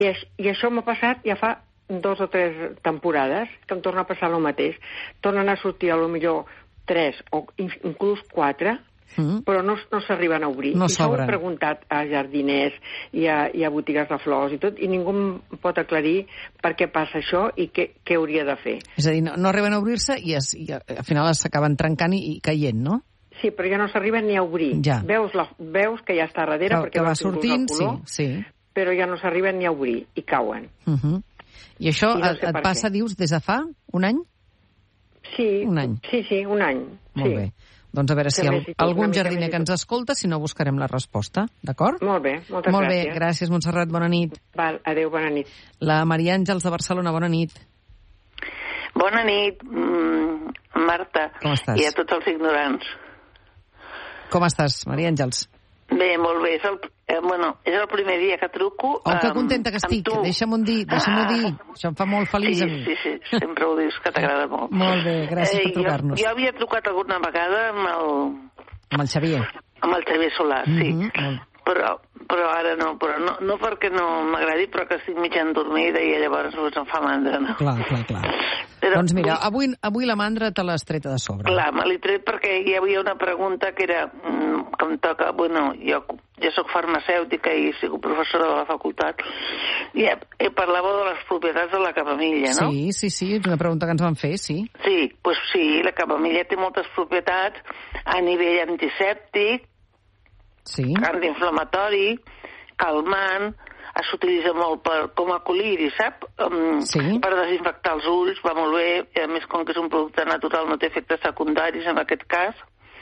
I això m'ha passat ja fa 2 o 3 temporades, que em torna a passar el mateix. Tornen a sortir a lo millor 3 o inclús 4, però no s'arriben a obrir. No I això ho s'obren. he preguntat a jardiners i a botigues de flors i tot, i ningú em pot aclarir per què passa això i què hauria de fer. És a dir, no arriben a obrir-se i al final s'acaben trencant i caient, no? Sí, però ja no s'arriben ni a obrir. Ja. Veus que ja està darrere perquè va sortint, el color, sí. però ja no s'arriben ni a obrir i cauen. I això I no sé et per passa, què. dius, des de fa un any? Sí, Un any. Sí, un any. Molt bé. Doncs a veure si Més i tot, algun una mica jardiner més i que ens escolta, si no buscarem la resposta, d'acord? Molt bé, moltes Molt gràcies. bé, gràcies, Montserrat, bona nit. Val, adéu, bona nit. La Maria Àngels de Barcelona, bona nit. Bona nit, Marta. Com estàs? I a tots els ignorants. Com estàs, Maria Àngels? Bé, molt bé. És el primer dia que truco. Oh, que contenta que estic. Deixa'm-ho dir. Això em fa molt feliç a mi. Sí, sempre ho dius, que t'agrada molt. Molt bé, gràcies per trucar-nos. Jo havia trucat alguna vegada Amb el Xavier. Amb el Xavier Solà, sí. Però ara no, no perquè no m'agradi, però que estic mig endormida i llavors em fa mandra, no? Clar. Però, doncs mira, avui la mandra te l'has treta de sobre. Clar, me l'he tret perquè hi havia una pregunta que era, que em toca, jo soc farmacèutica i soc professora de la facultat, i parlava de les propietats de la camamilla, no? Sí, és una pregunta que ens van fer, sí. Sí, la camamilla té moltes propietats a nivell antisèptic, antiinflamatori, calmant, s'utilitza molt com a coliri, sap? Per desinfectar els ulls, va molt bé, i a més com que és un producte natural no té efectes secundaris en aquest cas,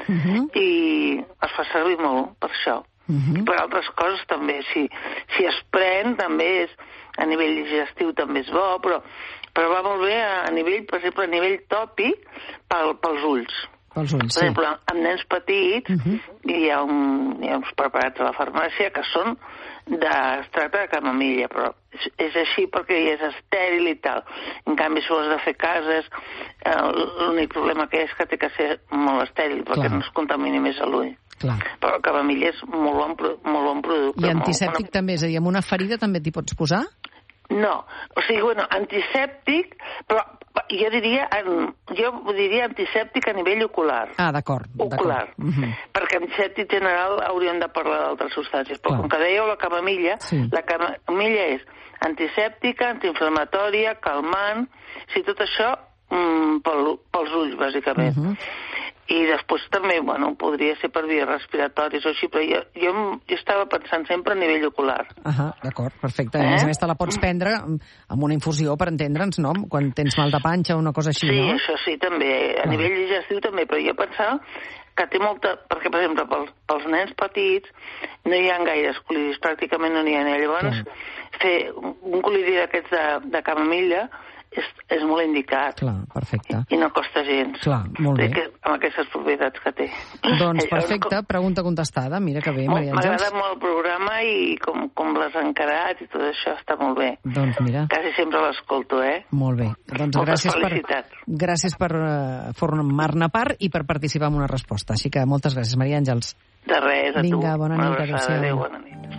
i es fa servir molt per això. Per altres coses també, si es pren també és, a nivell digestiu també és bo, però va molt bé a nivell, per exemple, a nivell tòpic pels ulls. Per exemple, amb nens petits hi ha uns preparats a la farmàcia que són d'extracte de camamilla, però és així perquè és estèril i tal. En canvi, si ho has de fer cases, l'únic problema que és que té que ser molt estèril perquè no es contamini més l'ull. Però la camamilla és molt bon producte. I antisèptic també, és a dir, amb una ferida també t'hi pots posar? No, antisèptic, però jo diria antisèptic a nivell ocular. Ah, d'acord. Ocular. Perquè antisèptic general hauríem de parlar d'altres substàncies. Però com que dèieu la camamilla és antisèptica, antiinflamatòria, calmant, tot això pels ulls, bàsicament. I després també, podria ser per vies respiratòries o així, però jo estava pensant sempre a nivell ocular. D'acord, perfecte. A més te la pots prendre amb una infusió, per entendre'ns, no? Quan tens mal de panxa o una cosa així, no? Sí, això sí, també. A nivell digestiu també, però jo pensava que té molta... Perquè, per exemple, pels nens petits no hi ha gaires coliris, pràcticament no n'hi ha. Llavors, fer un coliri d'aquests de camamilla és molt indicat. Clar, perfecte. I no costa gens. Clar, molt bé. Amb aquestes propietats que té. Doncs perfecte, pregunta contestada. Mira que bé, Maria Àngels. M'agrada molt el programa i com l'has encarat i tot això està molt bé. Doncs mira. Quasi sempre l'escolto, Molt bé. Doncs gràcies per formar-ne part i per participar en una resposta. Així que moltes gràcies, Maria Àngels. De res, a tu. Vinga, bona nit. Adéu, bona nit.